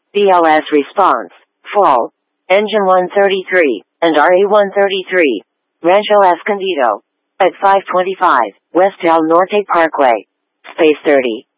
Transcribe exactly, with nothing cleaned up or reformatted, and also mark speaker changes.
Speaker 1: B L S response, full. Engine one thirty-three, and R E one thirty-three. Rancho Escondido. At five twenty-five, West Del Norte Parkway. Space thirty.